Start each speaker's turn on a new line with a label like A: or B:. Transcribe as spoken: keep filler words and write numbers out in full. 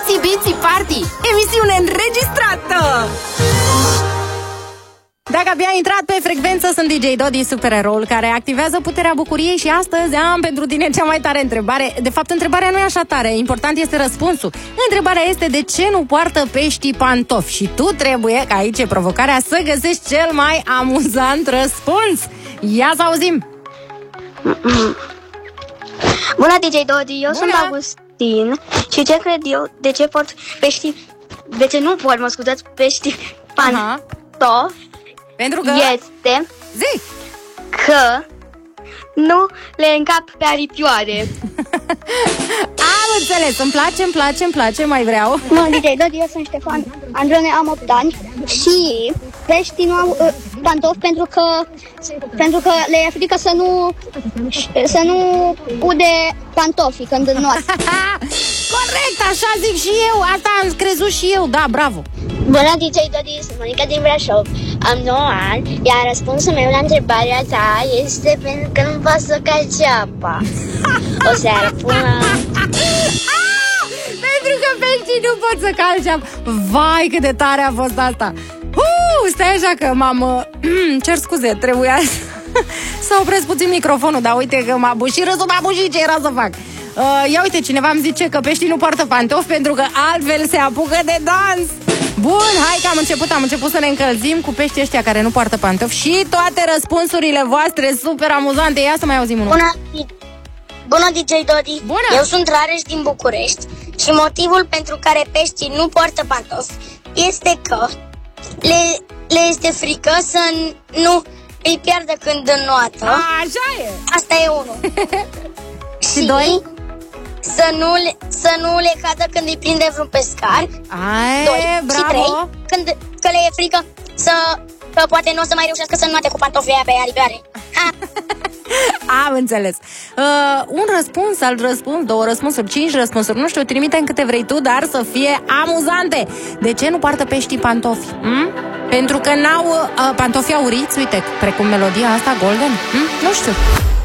A: Itsy Bitsy Party, emisiune înregistrată! Dacă abia ai intrat pe frecvență, sunt D J Dodi, supereroul care activează puterea bucuriei și astăzi am pentru tine cea mai tare întrebare. De fapt, întrebarea nu e așa tare, important este răspunsul. Întrebarea este de ce nu poartă peștii pantofi și tu trebuie, că aici e provocarea, să găsești cel mai amuzant răspuns. Ia să auzim!
B: Bună, D J Dodi, eu
A: Bună.
B: sunt Augustin și ce cred eu, de ce pot peștii, de ce nu pot, mă scuzați, peștii pantofi,
A: pentru că
B: este
A: zi.
B: că nu le încap pe aripioare.
A: Am înțeles, îmi place, îmi place, îmi place, mai vreau.
B: Bună, D J Dodi, eu sunt Ștefan Androne, am opt ani și peștii nu au uh, pantofi pentru că pentru că le e frică să nu să nu ude pantofii când înnoată.
A: Corect, așa zic și eu, asta am crezut și eu, da, bravo.
B: Bună, D J Dodi, sunt Monica din Brașov, am nouă ani, iar răspunsul meu la întrebarea ta este pentru că nu pot să calci apa. O seară bună!
A: Pentru că peștii nu pot să calce apa. Vai, cât de tare a fost asta. Uh, stai așa că m-am... Uh, cer scuze, trebuia să opresc puțin microfonul, dar uite că m-a bușit râsul, m-a bușit, ce era să fac? Uh, ia uite, cineva îmi zice că peștii nu poartă pantofi pentru că altfel se apucă de dans. Bun, hai că am început, am început să ne încălzim cu peștii ăștia care nu poartă pantofi și toate răspunsurile voastre super amuzante. Ia să mai auzim unul.
B: Bună, Bună D J Dodi,
A: Bună.
B: Eu sunt Rareș din București și motivul pentru care peștii nu poartă pantofi este că le, le este frică să nu îi piardă când înnoată.
A: Așa e.
B: Asta e unul.
A: Și doi?
B: Să nu, le, să nu le cadă când îi prinde vreun pescar.
A: Ai,
B: Doi.
A: bravo.
B: Și trei, când, că le e frică să, că poate nu o să mai reușească să înnoate cu pantofii aia pe aripioare.
A: Am înțeles. uh, Un răspuns, alt răspuns, două răspunsuri, cinci răspunsuri, nu știu, trimite-mi câte vrei tu, dar să fie amuzante. De ce nu poartă peștii pantofi? Hm? Pentru că n-au uh, pantofi auriți, uite, precum melodia asta, Golden? Hm? Nu știu.